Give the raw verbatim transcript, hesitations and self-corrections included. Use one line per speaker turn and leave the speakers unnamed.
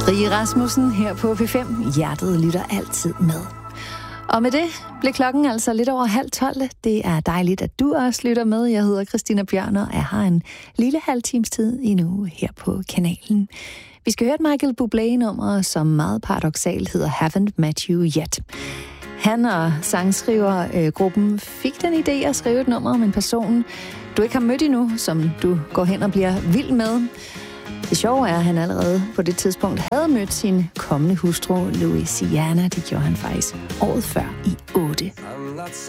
Rie Rasmussen her på P fem. Hjertet lytter altid med. Og med det blev klokken altså lidt over halv tolv. Det er dejligt, at du også lytter med. Jeg hedder Christina Bjørn, og jeg har en lille halv times tid endnu her på kanalen. Vi skal høre et Michael Bublé-nummer, som meget paradoksalt hedder Haven't Met You Yet. Han og sangskrivergruppen fik den idé at skrive et nummer om en person, du ikke har mødt endnu, som du går hen og bliver vild med. Det sjove er, at han allerede på det tidspunkt havde mødt sin kommende hustru, Louisiana. Det gjorde han faktisk året før i otte.